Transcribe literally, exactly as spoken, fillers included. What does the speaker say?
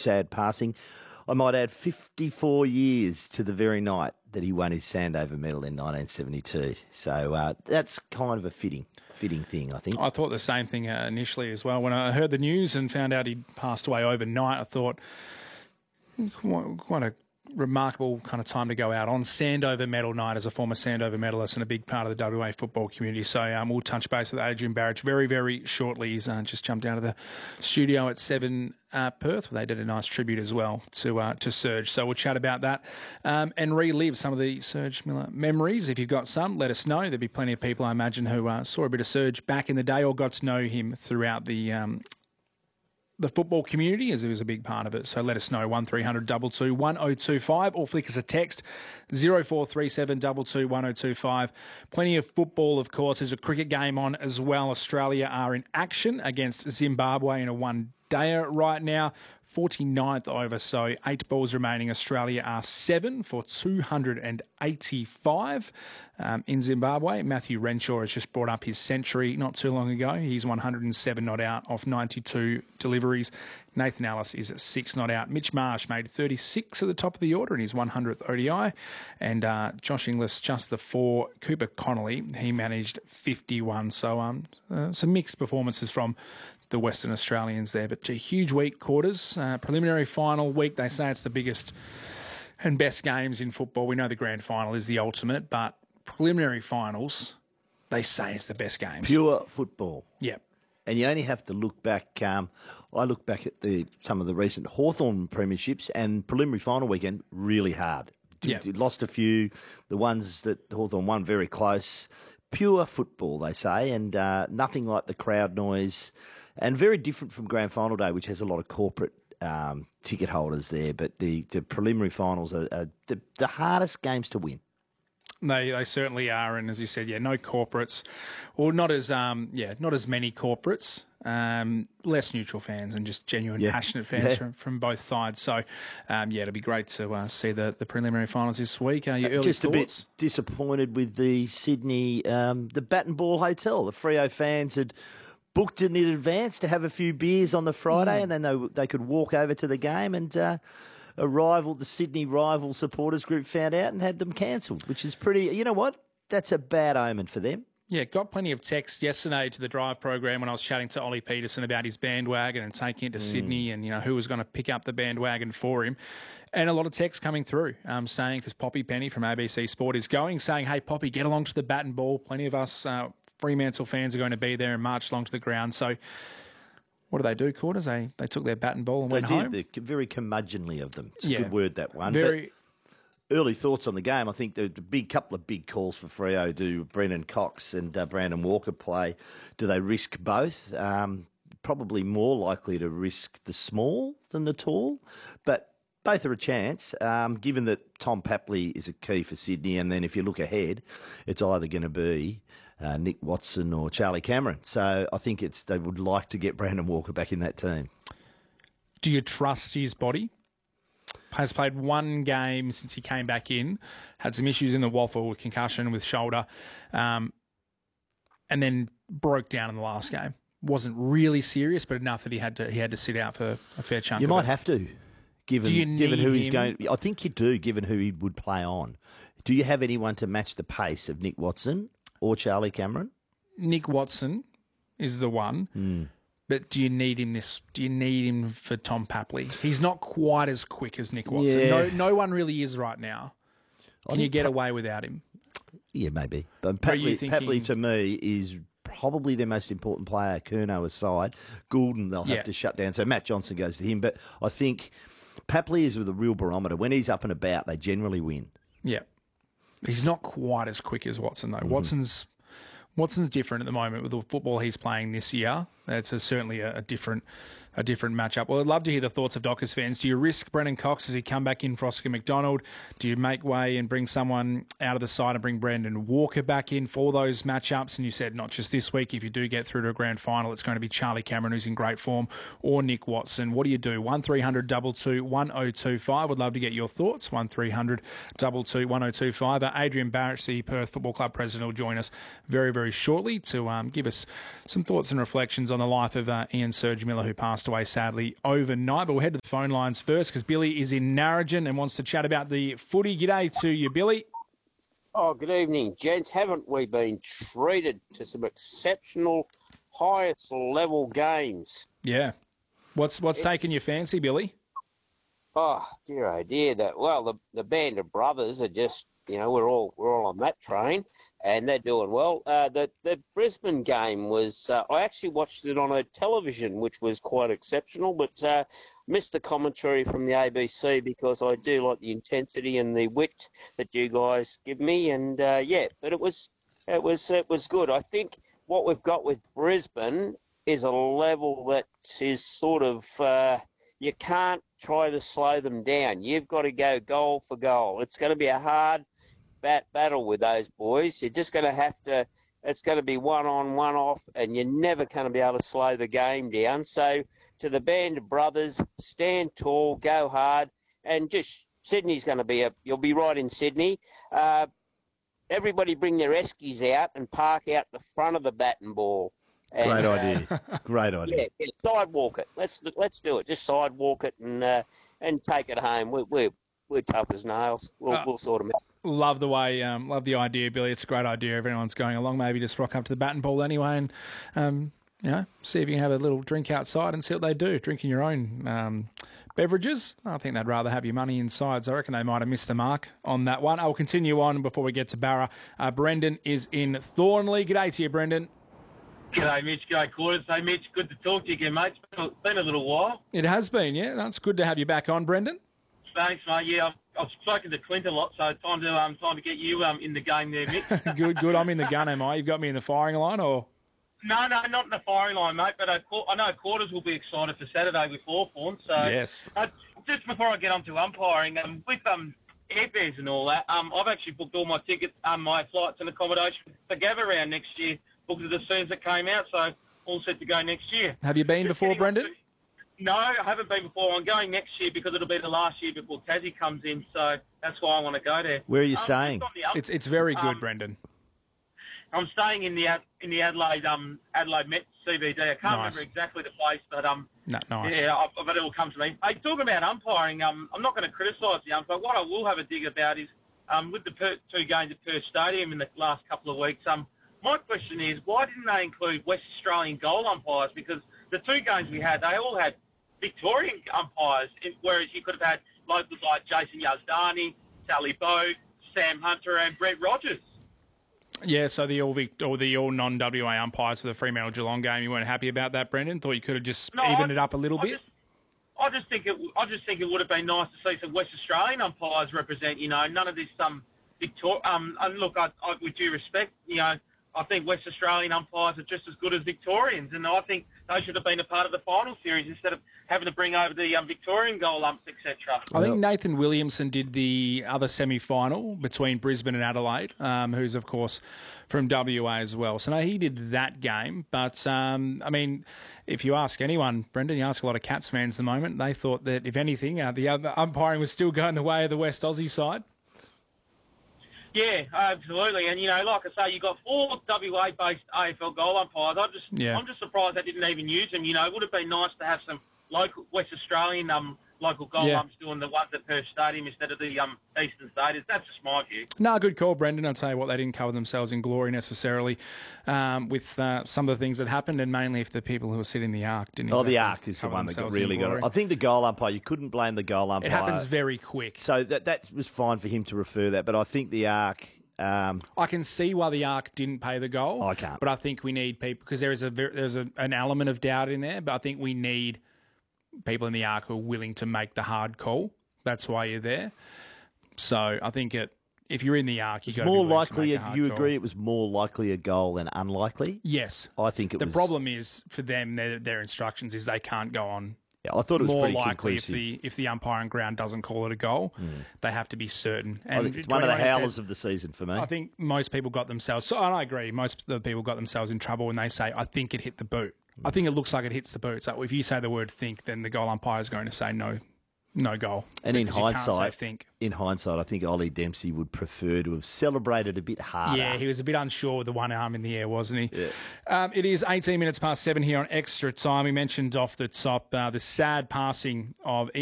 sad passing. I might add fifty-four years to the very night that he won his Sandover medal in nineteen seventy-two. So uh, that's kind of a fitting fitting thing, I think. I thought the same thing uh, initially as well. When I heard the news and found out he'd passed away overnight, I thought, quite, quite a remarkable kind of time to go out on Sandover medal night as a former Sandover medalist and a big part of the W A football community. So um, we'll touch base with Adrian Barich very, very shortly. He's uh, just jumped out of the studio at seven uh, Perth, where they did a nice tribute as well to uh, to Serge. So we'll chat about that um, and relive some of the Serge Miller memories. If you've got some, let us know. There'll be plenty of people, I imagine, who uh, saw a bit of Serge back in the day or got to know him throughout the um, the football community, as it was a big part of it. So let us know, one three hundred two two one oh two five, or flick us a text, zero four three seven two two one oh two five. Plenty of football, of course. There's a cricket game on as well. Australia are in action against Zimbabwe in a one-dayer right now. forty-ninth over, so eight balls remaining. Australia are seven for two hundred eighty-five um, in Zimbabwe. Matthew Renshaw has just brought up his century not too long ago. He's one hundred seven not out off ninety-two deliveries. Nathan Ellis is at six not out. Mitch Marsh made thirty-six at the top of the order in his one hundredth O D I. And uh, Josh Inglis just the four. Cooper Connolly, he managed fifty-one. So um, uh, some mixed performances from the Western Australians there, but a huge week, quarters, uh, preliminary final week. They say it's the biggest and best games in football. We know the grand final is the ultimate, but preliminary finals, they say it's the best games. Pure football. Yep. And you only have to look back. Um, I look back at the some of the recent Hawthorn premierships, and preliminary final weekend, really hard. Yep. Lost a few. The ones that Hawthorn won, very close. Pure football, they say, and uh, nothing like the crowd noise. And very different from Grand Final Day, which has a lot of corporate um, ticket holders there. But the, the preliminary finals are, are the, the hardest games to win. They they certainly are, and as you said, yeah, no corporates, or not as um yeah not as many corporates. Um, less neutral fans and just genuine, yeah. passionate fans yeah. from, from both sides. So, um, yeah, it'll be great to uh, see the, the preliminary finals this week. Uh, your early just thoughts? a bit disappointed with the Sydney, um, the Bat and Ball Hotel. The Freo fans had booked it in advance to have a few beers on the Friday, mm. and then they they could walk over to the game, and uh, a rival, the Sydney rival supporters group, found out and had them cancelled, which is pretty. You know what? That's a bad omen for them. Yeah, got plenty of text yesterday to the Drive program when I was chatting to Ollie Peterson about his bandwagon and taking it to mm. Sydney, and you know who was going to pick up the bandwagon for him. And a lot of text coming through um, saying, because Poppy Penny from A B C Sport is going, saying, hey, Poppy, get along to the Bat and Ball. Plenty of us uh, Fremantle fans are going to be there and march along to the ground. So what do they do, Quarters? They they took their bat and ball and they went did. home. They're very curmudgeonly of them. It's yeah. a good word, that one. Very. But early thoughts on the game. I think the, the big couple of big calls for Freo. Do Brendan Cox and uh, Brandon Walker play? Do they risk both? Um, probably more likely to risk the small than the tall, but both are a chance, um, given that Tom Papley is a key for Sydney, and then if you look ahead, it's either going to be uh, Nick Watson or Charlie Cameron. So I think it's they would like to get Brandon Walker back in that team. Do you trust his body? Has played one game since he came back in, had some issues in the waffle with concussion, with shoulder, um, and then broke down in the last game. Wasn't really serious, but enough that he had to he had to sit out for a fair chunk You of might it. have to, given, do you given need who he's him? going. I think you do, given who he would play on. Do you have anyone to match the pace of Nick Watson or Charlie Cameron? Nick Watson is the one. Mm. But do you need him this? Do you need him for Tom Papley? He's not quite as quick as Nick Watson. Yeah. No, no one really is right now. Can you get Pa- away without him? Yeah, maybe. But Are you Papley, thinking- Papley to me is probably their most important player. Curnow aside, Goulden they'll have Yeah. to shut down. So Matt Johnson goes to him. But I think Papley is with a real barometer. When he's up and about, they generally win. Yeah. He's not quite as quick as Watson, though. Mm-hmm. Watson's Watson's different at the moment with the football he's playing this year. It's a, certainly a, a different a different matchup. Well, I'd love to hear the thoughts of Dockers fans. Do you risk Brendan Cox as he come back in for Oscar McDonald? Do you make way and bring someone out of the side and bring Brandon Walker back in for those matchups? And you said not just this week. If you do get through to a grand final, it's going to be Charlie Cameron, who's in great form, or Nick Watson. What do you do? one three hundred two two one oh two five. Would love to get your thoughts. one three hundred two two one oh two five. Uh, Adrian Barich, the Perth Football Club president, will join us very, very shortly to um, give us some thoughts and reflections on the life of uh, Ian Serge Miller, who passed passed away sadly overnight. But we'll head to the phone lines first because Billy is in Narrogin and wants to chat about the footy. G'day to you, Billy. Oh, good evening, gents. Haven't we been treated to some exceptional, highest level games? Yeah. What's what's it's, taking your fancy, Billy? Oh, dear, oh dear. That well, the the band of brothers are just, you know, we're all we're all on that train, and they're doing well. Uh, the the Brisbane game was. Uh, I actually watched it on a television, which was quite exceptional, but uh, missed the commentary from the A B C because I do like the intensity and the wit that you guys give me, and uh, yeah, but it was it was it was good. I think what we've got with Brisbane is a level that is sort of. Uh, You can't try to slow them down. You've got to go goal for goal. It's going to be a hard bat battle with those boys. You're just going to have to, it's going to be one on, one off, and you're never going to be able to slow the game down. So to the band of brothers, stand tall, go hard, and just Sydney's going to be a, you'll be right in Sydney. Uh, everybody bring their eskies out and park out the front of the bat and ball. And, Great idea. Uh, Great idea. Yeah, yeah, sidewalk it. Let's let's do it. Just sidewalk it and uh, and take it home. We're we're, we're tough as nails. We'll, uh, we'll sort them out. Love the way, um, love the idea, Billy. It's a great idea. Everyone's going along. Maybe just rock up to the bat and ball anyway, and um, you know, see if you can have a little drink outside and see what they do. Drinking your own um, beverages. I think they'd rather have your money inside. So I reckon they might have missed the mark on that one. I'll continue on before we get to Barra. Uh, Brendan is in Thornley. G'day to you, Brendan. G'day, Mitch. G'day, Quarters. Hey, Mitch, good to talk to you again, mate. It's been a little while. It has been, yeah. That's good to have you back on, Brendan. Thanks, mate. Yeah, I've, I've spoken to Clint a lot, so time to um, time to get you um, in the game there, Mitch. good, good. I'm in the gun, am I? You've got me in the firing line, or? No, no, not in the firing line, mate, but I, I know Quarters will be excited for Saturday with Hawthorn. So, yes. Uh, just before I get on to umpiring, um, with um, airfares and all that, um, I've actually booked all my tickets, um, my flights and accommodation for Gabba round next year. Booked it as soon as it came out, so all set to go next year. Have you been Just before, Brendan? To, no, I haven't been before. I'm going next year because it'll be the last year before Tassie comes in, so that's why I want to go there. Where are you um, staying? It's it's very good, um, Brendan. I'm staying in the in the Adelaide um Adelaide Met C B D. I can't nice. remember exactly the place, but um no, nice. yeah, I, but it will come to me. Hey, talking about umpiring, um, I'm not going to criticise the umpire. What I will have a dig about is um with the per, two games at Perth Stadium in the last couple of weeks, um. My question is, why didn't they include West Australian goal umpires? Because the two games we had, they all had Victorian umpires, whereas you could have had locals like Jason Yazdani, Sally Bogue, Sam Hunter, and Brett Rogers. Yeah, so the all Vic, or the all non W A umpires for the Fremantle Geelong game, you weren't happy about that, Brendan? Thought you could have just no, evened I, it up a little I bit? Just, I just think it. I just think it would have been nice to see some West Australian umpires represent. You know, none of this um Victor. Um, and look, I, I, with due respect, you know. I think West Australian umpires are just as good as Victorians, and I think they should have been a part of the final series instead of having to bring over the um, Victorian goal umps, et cetera. I think Nathan Williamson did the other semi-final between Brisbane and Adelaide, um, who's, of course, from W A as well. So, no, he did that game. But, um, I mean, if you ask anyone, Brendan, you ask a lot of Cats fans at the moment, they thought that, if anything, uh, the umpiring was still going the way of the West Aussie side. Yeah, absolutely. And, you know, like I say, you've got four W A-based A F L goal umpires. I just, yeah. I'm just surprised they didn't even use them. You know, it would have been nice to have some local West Australian um, local goal yeah. umps doing the ones at Perth Stadium instead of the um, Eastern States. That's just my view. No, good call, Brendan. I'll tell you what, they didn't cover themselves in glory necessarily um, with uh, some of the things that happened, and mainly if the people who were sitting in the Arc didn't Oh, exactly the Arc is the one that got really got it. I think the goal goal umpire, you couldn't blame the goal umpire. It happens very quick. So that that was fine for him to refer that, but I think the Arc... Um, I can see why the Arc didn't pay the goal. I can't. But I think we need people, because there is a there's a, an element of doubt in there, but I think we need people in the Arc who are willing to make the hard call. That's why you're there. So I think it, if you're in the Arc, you've got to be more willing likely. to make a hard you call. agree it was more likely a goal than unlikely? Yes. I think it the was. The problem is for them, their, their instructions is they can't go on. Yeah, I thought it was more pretty likely conclusive. if the if the umpiring ground doesn't call it a goal, mm. they have to be certain. And I think it's one of the howlers says, of the season for me. I think most people got themselves. So and I agree. Most of the people got themselves in trouble when they say, "I think it hit the boot." Mm. I think it looks like it hits the boot. So if you say the word "think," then the goal umpire is going to say no. no goal. And in Because you can't say hindsight, think. in hindsight, I think Ollie Dempsey would prefer to have celebrated a bit harder. Yeah, he was a bit unsure with the one arm in the air, wasn't he? Yeah. Um, it is eighteen minutes past seven here on Extra Time. We mentioned off the top uh, the sad passing of